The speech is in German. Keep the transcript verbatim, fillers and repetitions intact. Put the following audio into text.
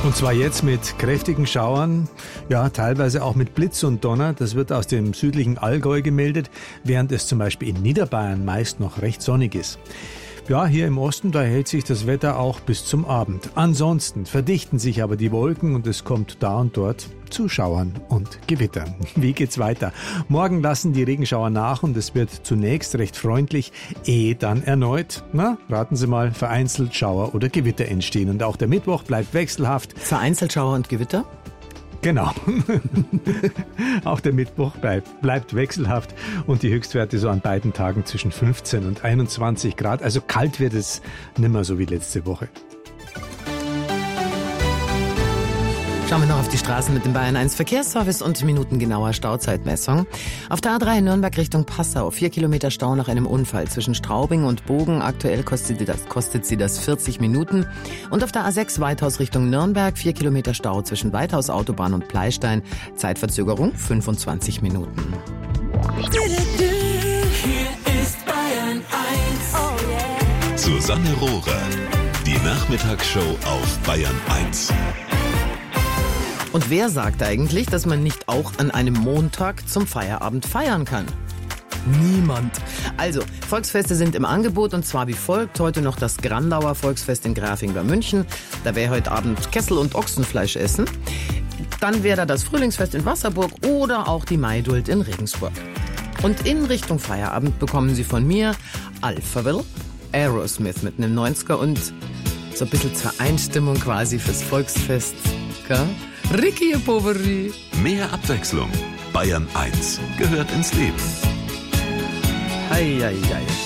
Und zwar jetzt mit kräftigen Schauern, ja teilweise auch mit Blitz und Donner. Das wird aus dem südlichen Allgäu gemeldet, während es zum Beispiel in Niederbayern meist noch recht sonnig ist. Ja, hier im Osten, da hält sich das Wetter auch bis zum Abend. Ansonsten verdichten sich aber die Wolken und es kommt da und dort zu Schauern und Gewittern. Wie geht's weiter? Morgen lassen die Regenschauer nach und es wird zunächst recht freundlich, ehe dann erneut, na, raten Sie mal, vereinzelt Schauer oder Gewitter entstehen. Und auch der Mittwoch bleibt wechselhaft. Vereinzelt Schauer und Gewitter? Genau. Auch der Mittwoch bleibt, bleibt wechselhaft und die Höchstwerte so an beiden Tagen zwischen fünfzehn und einundzwanzig Grad. Also kalt wird es nimmer so wie letzte Woche. Schauen wir noch auf die Straßen mit dem Bayern eins Verkehrsservice und minutengenauer Stauzeitmessung. Auf der A drei Nürnberg Richtung Passau, vier Kilometer Stau nach einem Unfall zwischen Straubing und Bogen. Aktuell kostet sie das, kostet sie das vierzig Minuten. Und auf der A sechs Weithaus Richtung Nürnberg, vier Kilometer Stau zwischen Weithaus Autobahn und Pleistein. Zeitverzögerung fünfundzwanzig Minuten. Hier ist Bayern eins. Oh yeah. Susanne Rohrer, die Nachmittagsshow auf Bayern eins. Und wer sagt eigentlich, dass man nicht auch an einem Montag zum Feierabend feiern kann? Niemand. Also, Volksfeste sind im Angebot und zwar wie folgt. Heute noch das Grandauer Volksfest in Grafing bei München. Da wäre heute Abend Kessel- und Ochsenfleisch essen. Dann wäre da das Frühlingsfest in Wasserburg oder auch die Maidult in Regensburg. Und in Richtung Feierabend bekommen Sie von mir Alphaville, Aerosmith mit einem neunziger und so ein bisschen zur Einstimmung quasi fürs Volksfest. Gell? Ricky Poveri. Mehr Abwechslung. Bayern eins gehört ins Leben. Hei, hei, hei.